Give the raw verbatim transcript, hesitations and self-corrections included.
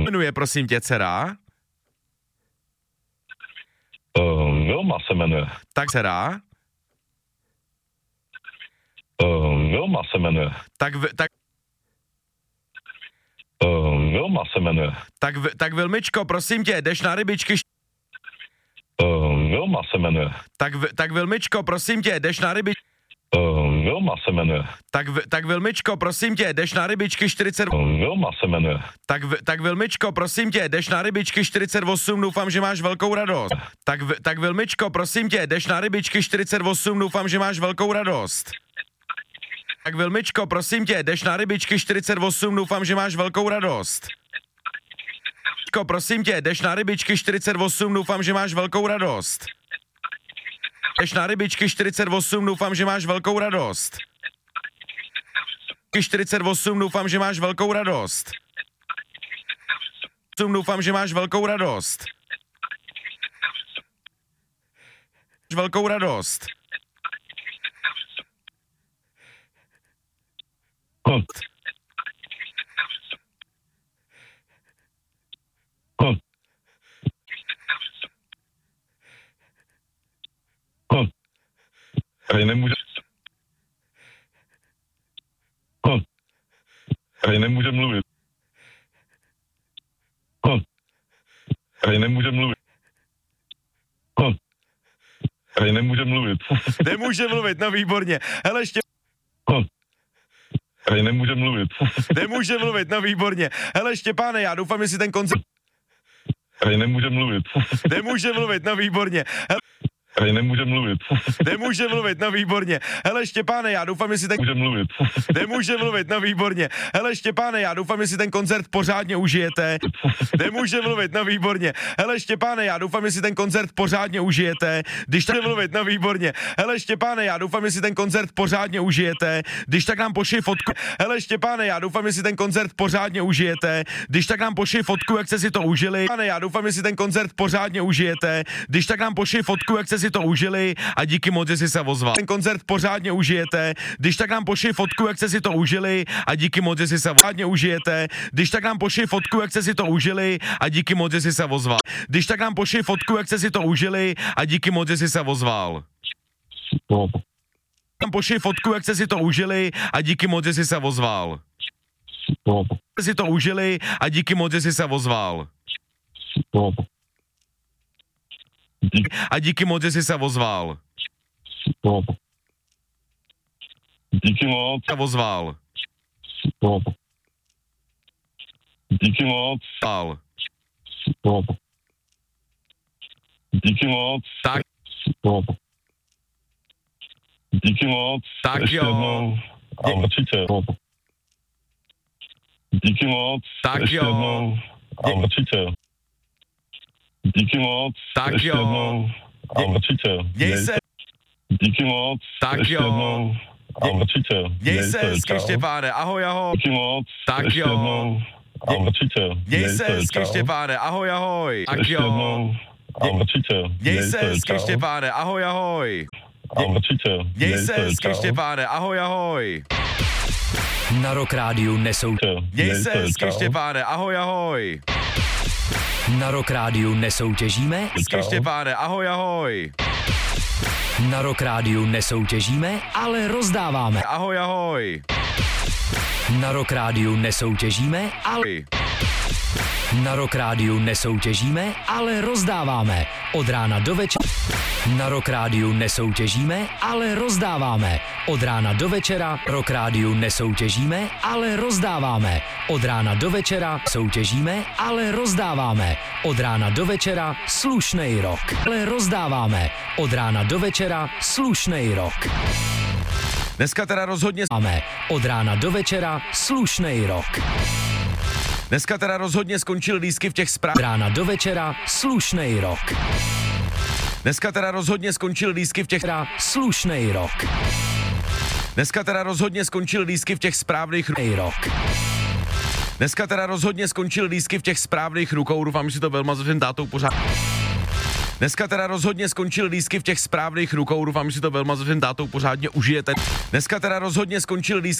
Jmenuje, prosím tě, dcera? Uh, Vilma se jmenuje. Tak dcera? Uh, Vilma se jmenuje. Tak, v, tak, Uh, Vilma se jmenuje. tak, v, tak Vilmičko, prosím tě, jdeš na rybičky? Uh, Vilma se jmenuje. Tak, v, tak Vilmičko, prosím tě, jdeš na rybičky? Uh, Vilma se jmenuje. Tak, v, tak Vilmičko, prosím tě, jdeš na rybičky čtyřicet... Uh, Vilma se jmenuje. Tak, v, tak Vilmičko, prosím tě, jdeš na rybičky čtyřicet osm, doufám, že máš velkou radost. Tak, v, tak Vilmičko, prosím tě, jdeš na rybičky čtyřicet osm, doufám, že máš velkou radost. Tak Vilmičko, prosím tě, jdeš na rybičky čtyřicet osm, doufám, že máš velkou radost. Vilmičko, prosím tě, jdeš na rybičky čtyřicet osm, doufám, že máš velkou radost. Jdeš na rybičky čtyřicet osm, doufám, že máš velkou radost. čtyřicet osm, doufám, že máš velkou radost. Doufám, že máš velkou radost. Velkou radost. Hm. Hm. Hm. Tady nemůže... Hm. Tady nemůže mluvit. Hm. Tady nemůže mluvit. Hm. Tady nemůže mluvit. Nemůže mluvit, no výborně. Hele, ještě... Hm. Tady nemůže mluvit. Nemůže mluvit, no výborně. Hele, Štěpáne, já doufám, že si ten koncert... Tady nemůže mluvit. Nemůže mluvit, no výborně. Hele, Tady nemůže mluvit. nemůže mluvit, no výborně. Hele, Štěpáne, já doufám, že si ten... Nemůže mluvit. Nemůže mluvit, no výborně. Hele, Štěpáne, já doufám, že si ten koncert pořádně užijete. Nemůže mluvit, no výborně. Hele, Štěpáne, já doufám, že si ten koncert pořádně užijete. Když tak mluvit, no výborně. Hele, Štěpáne, já doufám, že si ten koncert pořádně užijete. Když tak nám pošli fotku. Hele, Štěpáne, já doufám, že si ten koncert pořádně užijete. Když tak nám pošli fotku, jak jste si to užili. Štěpáne, já doufám, že si ten koncert pořádně užijete. Když tak nám pošli fotku, jak jste si to užili, a díky moc, že jsi se ozval. Ten koncert pořádně užijete. Když tak nám pošli fotku, jak jste si to užili, a díky moc, že jsi se pořádně užijete. Když tak nám pošli fotku, jak jste si to užili, a díky moc, že jsi se ozval. Když tak nám pošli fotku, jak jste si to užili, a díky moc, že jsi se ozval. Nám pošli fotku, jak jste si to užili, a díky moc, že jsi se ozval. Jste si to užili, a díky moc, že jsi se ozval. A díky moc, že jsi se ozval. Díky moc. Se ozval. Díky moc. Val. Díky moc. Tak, Díky moc. tak Ještě jo. jednou. A určitě. Díky moc. Tak Ještě jo. jednou. A určitě. Díky moc. Tak Ještě jo. jednou. A určitě. Měj se, Díky moc. Tak Ještě jo. jednou. A určitě. měj se hezky, čau. Štěpáne, ahoj, ahoj. Díky moc. Tak Ještě jo. jednou. A určitě. Měj se hezky, čau. Štěpáne, ahoj, ahoj. Tak Ještě jo. jednou. A určitě. Měj se hezky, čau. Štěpáne, ahoj, ahoj. A určitě. Měj se hezky, čau. Štěpáne, ahoj, ahoj. Na Rock Rádiu nesou... Měj se hezky, Štěpáne, ahoj, ahoj. Na Rock Rádiu nesoutěžíme? Hezky, Štěpáne, ahoj, ahoj. Na Rock Rádiu nesoutěžíme, ale rozdáváme. Ahoj, ahoj. Na Rock Rádiu nesoutěžíme, ale... Na Rock Rádiu nesoutěžíme, ale rozdáváme. Od rána do večera. Na Rock Rádiu nesoutěžíme, ale rozdáváme. Od rána do večera. Rock Rádiu nesoutěžíme, ale rozdáváme. Od rána do večera soutěžíme, ale rozdáváme. Od rána do večera slušnej rock. Ale rozdáváme. Od rána do večera slušnej rock. Dneska teda rozhodně... Máme od rána do večera slušnej rock. Dneska teda rozhodně skončil lístky v těch zpráv... Od rána do večera slušnej rock. Dneska teda rozhodně skončil lístky v těch... Teda slušnej rock. Dneska teda rozhodně skončil lístky v těch správných... Slušnej rock. Dneska teda rozhodně skončil lístky v těch správných rukou, doufám, že si to Velma s tím tátou pořád... Dneska teda rozhodně skončil lístky v těch správných rukou, doufám, že si to Velma s tím tátou pořádně užijete. Dneska teda rozhodně skončil lístky